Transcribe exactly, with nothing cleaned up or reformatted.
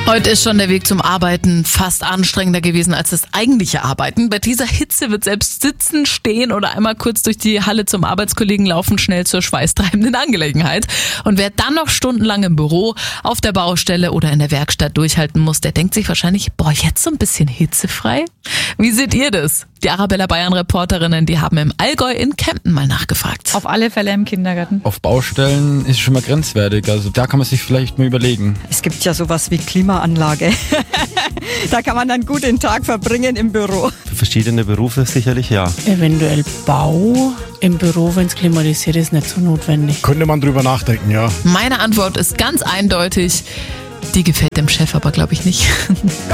Heute ist schon der Weg zum Arbeiten fast anstrengender gewesen als das eigentliche Arbeiten. Bei dieser Hitze wird selbst Sitzen, Stehen oder einmal kurz durch die Halle zum Arbeitskollegen laufen schnell zur schweißtreibenden Angelegenheit. Und wer dann noch stundenlang im Büro, auf der Baustelle oder in der Werkstatt durchhalten muss, der denkt sich wahrscheinlich, boah, jetzt so ein bisschen hitzefrei? Wie seht ihr das? Die Arabella Bayern Reporterinnen, die haben im Allgäu in Kempten mal nachgefragt. Auf alle Fälle im Kindergarten. Auf Baustellen ist es schon mal grenzwertig, also da kann man sich vielleicht mal überlegen. Es gibt ja sowas wie Klimaanlage. Da kann man dann gut den Tag verbringen im Büro. Für verschiedene Berufe sicherlich ja. Eventuell Bau. Im Büro, wenn es klimatisiert ist, nicht so notwendig. Könnte man drüber nachdenken, ja. Meine Antwort ist ganz eindeutig, die gefällt dem Chef aber, glaube ich, nicht.